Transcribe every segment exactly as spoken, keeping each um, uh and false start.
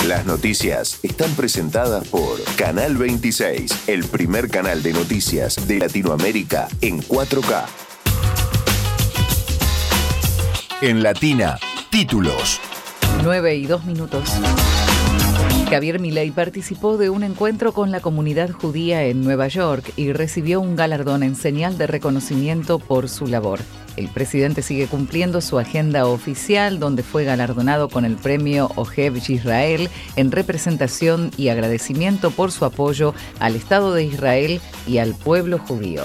Las noticias están presentadas por Canal veintiséis, el primer canal de noticias de Latinoamérica en cuatro K. En Latina, títulos. nueve y dos minutos. Javier Milei participó de un encuentro con la comunidad judía en Nueva York y recibió un galardón en señal de reconocimiento por su labor. El presidente sigue cumpliendo su agenda oficial, donde fue galardonado con el premio Ojev Yisrael en representación y agradecimiento por su apoyo al Estado de Israel y al pueblo judío.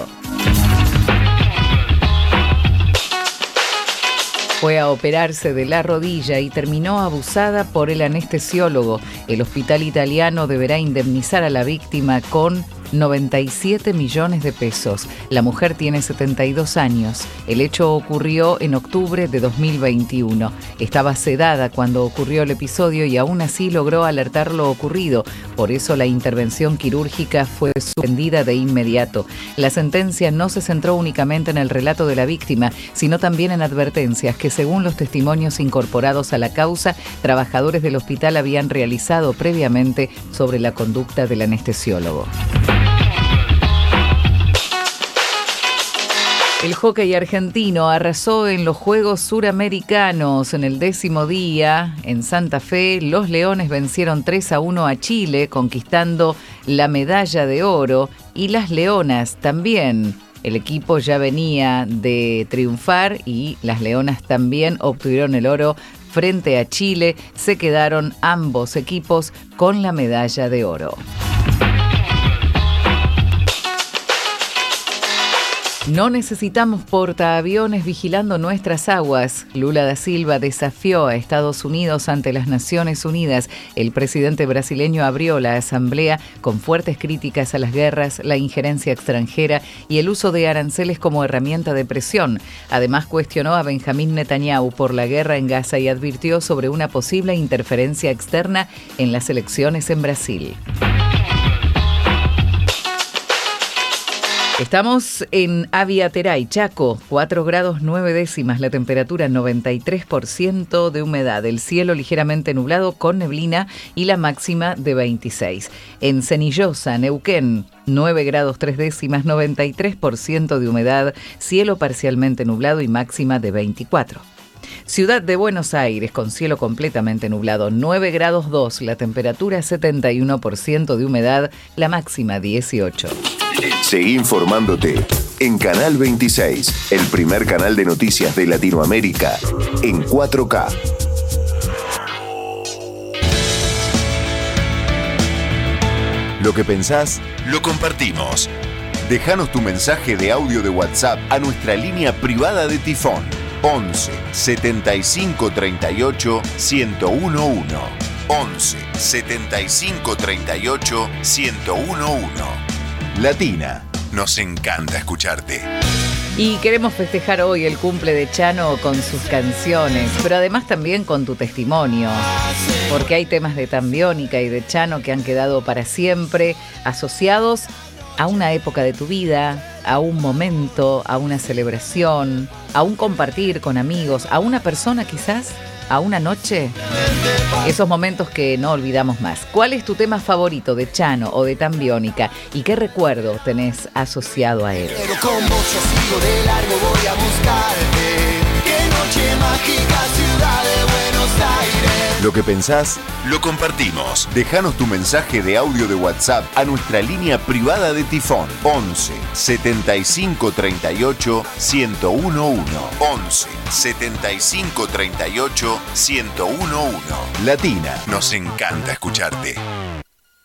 Fue a operarse de la rodilla y terminó abusada por el anestesiólogo. El hospital italiano deberá indemnizar a la víctima con noventa y siete millones de pesos. La mujer tiene setenta y dos años. El hecho ocurrió en octubre de dos mil veintiuno. Estaba sedada cuando ocurrió el episodio y aún así logró alertar lo ocurrido. Por eso la intervención quirúrgica fue suspendida de inmediato. La sentencia no se centró únicamente en el relato de la víctima, sino también en advertencias que, según los testimonios incorporados a la causa, trabajadores del hospital habían realizado previamente sobre la conducta del anestesiólogo. El hóquey argentino arrasó en los Juegos Suramericanos. En el décimo día, en Santa Fe, los Leones vencieron tres a uno a Chile, conquistando la medalla de oro, y las Leonas también. El equipo ya venía de triunfar y las Leonas también obtuvieron el oro frente a Chile. Se quedaron ambos equipos con la medalla de oro. No necesitamos portaaviones vigilando nuestras aguas. Lula da Silva desafió a Estados Unidos ante las Naciones Unidas. El presidente brasileño abrió la asamblea con fuertes críticas a las guerras, la injerencia extranjera y el uso de aranceles como herramienta de presión. Además, cuestionó a Benjamín Netanyahu por la guerra en Gaza y advirtió sobre una posible interferencia externa en las elecciones en Brasil. Estamos en Aviateray, Chaco, cuatro grados nueve décimas, la temperatura noventa y tres por ciento de humedad, el cielo ligeramente nublado con neblina y la máxima de veintiséis. En Cenillosa, Neuquén, nueve grados tres décimas, noventa y tres por ciento de humedad, cielo parcialmente nublado y máxima de veinticuatro. Ciudad de Buenos Aires, con cielo completamente nublado, nueve grados dos, la temperatura setenta y uno por ciento de humedad, la máxima dieciocho. Seguí informándote en Canal veintiséis, el primer canal de noticias de Latinoamérica en cuatro K. Lo que pensás, lo compartimos. Déjanos tu mensaje de audio de WhatsApp a nuestra línea privada de Tifón. once setenta y cinco treinta y ocho ciento uno. once setenta y cinco treinta y ocho ciento uno. Latina, nos encanta escucharte. Y queremos festejar hoy el cumple de Chano con sus canciones, pero además también con tu testimonio, porque hay temas de Tambiónica y de Chano que han quedado para siempre asociados a una época de tu vida, a un momento, a una celebración, a un compartir con amigos, a una persona quizás, a una noche. Esos momentos que no olvidamos más. ¿Cuál es tu tema favorito de Chano o de Tambiónica y qué recuerdo tenés asociado a él? Pero con vos yo sigo de largo, voy a buscarte. Qué noche mágica, ciudad de Buenos Aires. Lo que pensás, lo compartimos. Déjanos tu mensaje de audio de WhatsApp a nuestra línea privada de Tifón. once setenta y cinco treinta y ocho ciento uno. once setenta y cinco treinta y ocho ciento uno. Latina, nos encanta escucharte.